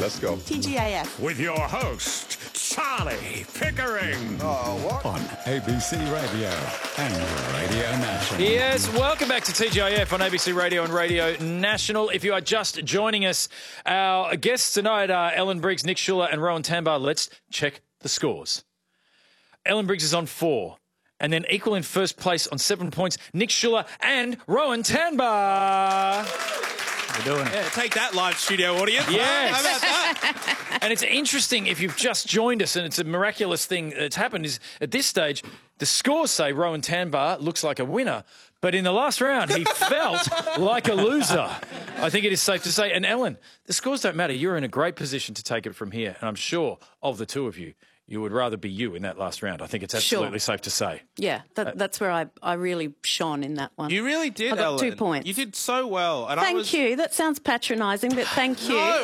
Let's go. TGIF. With your host, Charlie Pickering. On ABC Radio and Radio National. Yes, welcome back to TGIF on ABC Radio and Radio National. If you are just joining us, our guests tonight are Ellen Briggs, Nick Schuller and Rohan Tanbar. Let's check the scores. Ellen Briggs is on 4. And then equal in first place on 7 points, Nick Schuller and Rohan Tanbar. We're doing it. Yeah, take that, live studio audience. Yes. How about that? And it's interesting, if you've just joined us, and it's a miraculous thing that's happened, is at this stage, the scores say Rohan Tanbar looks like a winner, but in the last round, he felt like a loser. I think it is safe to say. And Ellen, the scores don't matter. You're in a great position to take it from here, and I'm sure of the two of you, you would rather be you in that last round. I think it's absolutely safe to say. Yeah, that's where I really shone in that one. You really did, I got Ellen. 2 points. You did so well. And Thank you. That sounds patronising, but thank you. No,